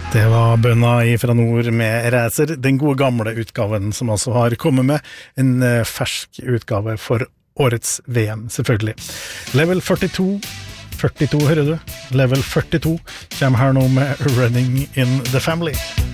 Det var bønna fra nord med Racer, den gode gamle utgaven som altså har kommet med en fersk utgave for årets VM, selvfølgelig. Level 42 hører du? Level 42 kommer her nå med Running in the Family.